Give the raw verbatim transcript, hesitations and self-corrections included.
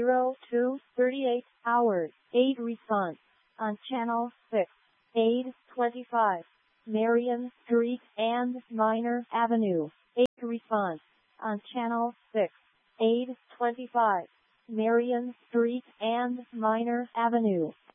zero two thirty-eight hours. Aid response on channel six. Aid twenty-five. Marion Street and Minor Avenue. Aid response on channel six. Aid twenty-five. Marion Street and Minor Avenue.